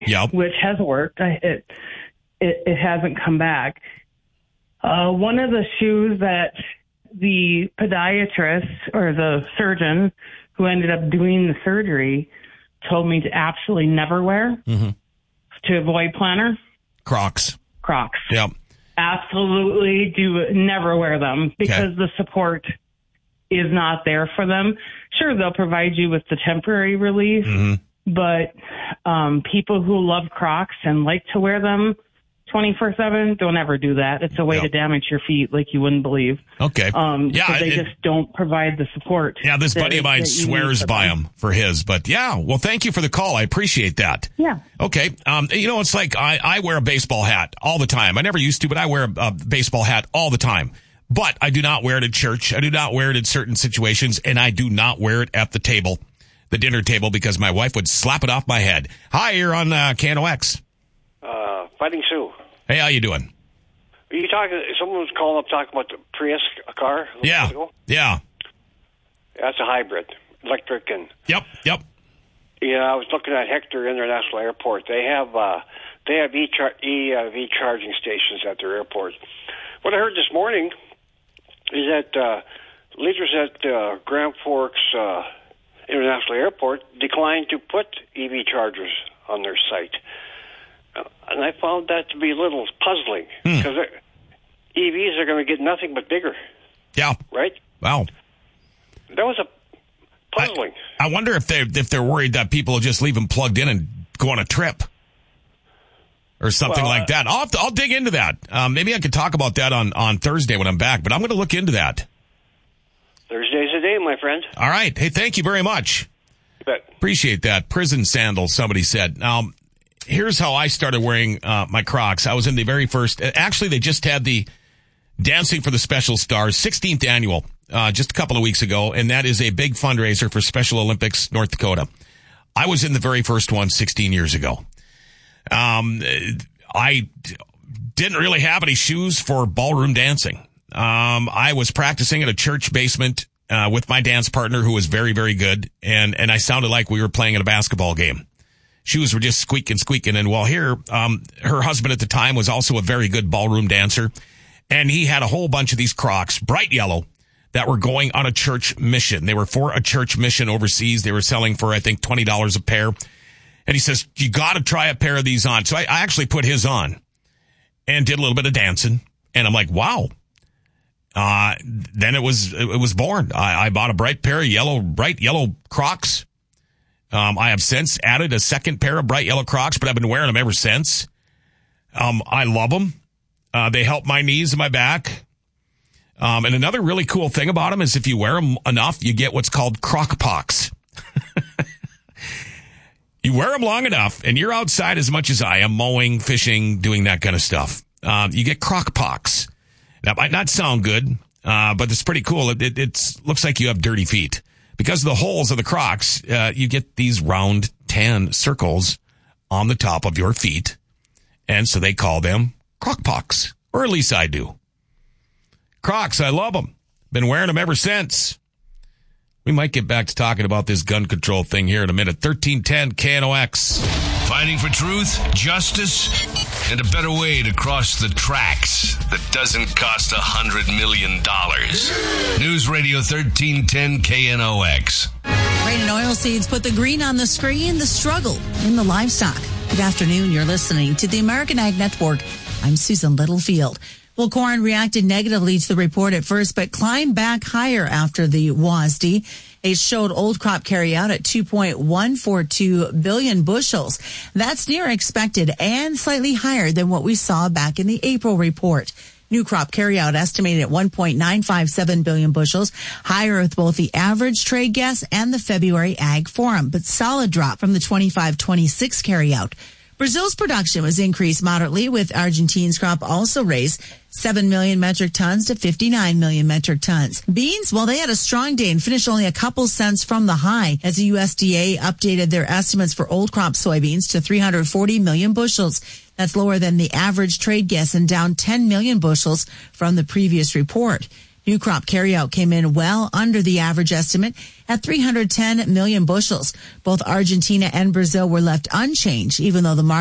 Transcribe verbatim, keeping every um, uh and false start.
yep. which has worked. I, it, it it hasn't come back. Uh, one of the shoes that the podiatrist or the surgeon who ended up doing the surgery told me to absolutely never wear mm-hmm. to avoid plantar. Crocs. Crocs. Yep. Absolutely do never wear them because okay. the support is not there for them. Sure, they'll provide you with the temporary relief, mm-hmm. but um, people who love Crocs and like to wear them twenty-four seven, don't ever do that. It's a way yep. to damage your feet like you wouldn't believe. Okay. Um, yeah. They it, just don't provide the support. Yeah, this buddy of mine swears by them for his. But yeah, well, thank you for the call. I appreciate that. Yeah. Okay. Um, you know, it's like I, I wear a baseball hat all the time. I never used to, but I wear a, a baseball hat all the time. But I do not wear it at church. I do not wear it in certain situations, and I do not wear it at the table, the dinner table, because my wife would slap it off my head. Hi, you're on uh, K N O X. Uh, Fighting Sue. Hey, how you doing? Are you talking? Someone was calling up talking about the Prius car. Yeah, yeah. That's a hybrid, electric and. Yep, yep. Yeah, I was looking at Hector International Airport. They have uh, they have e e uh, V charging stations at their airport. What I heard this morning is that uh, leaders at uh, Grand Forks uh, International Airport declined to put E V chargers on their site. Uh, and I found that to be a little puzzling because hmm. E Vs are going to get nothing but bigger. Yeah. Right? Wow. That was a puzzling. I, I wonder if they're, if they're worried that people will just leave them plugged in and go on a trip or something well, like that. I'll, have to, I'll dig into that. Um, maybe I could talk about that on, on Thursday when I'm back, but I'm going to look into that. Thursday's the day, my friend. All right. Hey, thank you very much. You bet. Appreciate that. Prison sandals, somebody said. Now, here's how I started wearing uh, my Crocs. I was in the very first, actually they just had the Dancing for the Special Stars sixteenth annual uh, just a couple of weeks ago, and that is a big fundraiser for Special Olympics North Dakota. I was in the very first one sixteen years ago. Um, I didn't really have any shoes for ballroom dancing. Um, I was practicing in a church basement uh, with my dance partner who was very, very good, and, and I sounded like we were playing in a basketball game. Shoes were just squeaking, squeaking. And while here, um, her husband at the time was also a very good ballroom dancer. And he had a whole bunch of these Crocs, bright yellow, that were going on a church mission. They were for a church mission overseas. They were selling for, I think, twenty dollars a pair. And he says, you got to try a pair of these on. So I, I actually put his on and did a little bit of dancing. And I'm like, wow. Uh, then it was, it was born. I, I bought a bright pair of yellow, bright yellow Crocs. Um, I have since added a second pair of bright yellow Crocs, but I've been wearing them ever since. Um, I love them. Uh, they help my knees and my back. Um, and another really cool thing about them is if you wear them enough, you get what's called croc pox. You wear them long enough and you're outside as much as I am, mowing, fishing, doing that kind of stuff. Um, you get croc pox. That might not sound good, uh, but it's pretty cool. It, it it's, looks like you have dirty feet. Because of the holes of the Crocs, uh, you get these round tan circles on the top of your feet. And so they call them Croc pox, or at least I do. Crocs, I love them. Been wearing them ever since. We might get back to talking about this gun control thing here in a minute. thirteen ten K N O X. Fighting for truth, justice, and a better way to cross the tracks that doesn't cost a hundred million dollars. News Radio thirteen ten K N O X. Rain and Oilseeds put the green on the screen, the struggle in the livestock. Good afternoon. You're listening to the American Ag Network. I'm Susan Littlefield. Well, corn reacted negatively to the report at first, but climbed back higher after the W A S D. It showed old crop carryout at two point one four two billion bushels. That's near expected and slightly higher than what we saw back in the April report. New crop carryout estimated at one point nine five seven billion bushels, higher with both the average trade guess and the February Ag Forum, but solid drop from the twenty-five twenty-six carryout. Brazil's production was increased moderately, with Argentina's crop also raised seven million metric tons to fifty-nine million metric tons. Beans, well, they had a strong day and finished only a couple cents from the high as the U S D A updated their estimates for old crop soybeans to three hundred forty million bushels. That's lower than the average trade guess and down ten million bushels from the previous report. New crop carryout came in well under the average estimate at three hundred ten million bushels. Both Argentina and Brazil were left unchanged, even though the market